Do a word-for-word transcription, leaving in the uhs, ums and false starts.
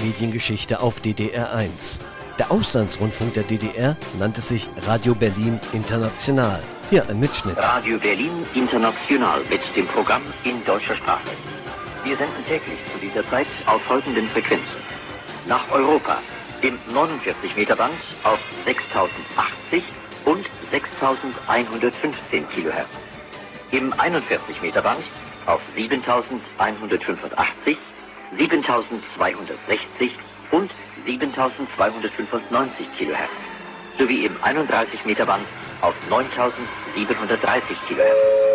Mediengeschichte auf D D R eins. Der Auslandsrundfunk der D D R nannte sich Radio Berlin International. Hier ein Mitschnitt. Radio Berlin International mit dem Programm in deutscher Sprache. Wir senden täglich zu dieser Zeit auf folgenden Frequenzen. Nach Europa im neunundvierzig Meter Band auf sechstausendachtzig und sechstausendeinhundertfünfzehn Kilohertz. Im einundvierzig Meter Band auf siebentausendeinhundertfünfundachtzig, siebentausendzweihundertsechzig und siebentausendzweihundertfünfundneunzig Kilohertz. Sowie im einunddreißig Meter Band auf neuntausendsiebenhundertdreißig Kilohertz.